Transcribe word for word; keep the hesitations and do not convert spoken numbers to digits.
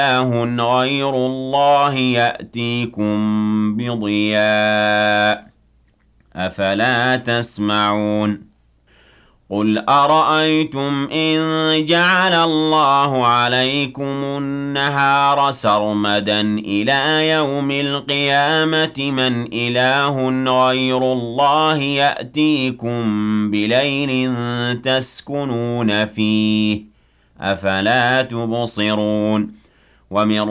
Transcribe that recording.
غير الله يأتيكم بضياء أفلا تسمعون قل أرأيتم إن جعل الله عليكم النهار سرمدا إلى يوم القيامة من إله غير الله يأتيكم بليل تسكنون فيه أفلا تبصرون ومن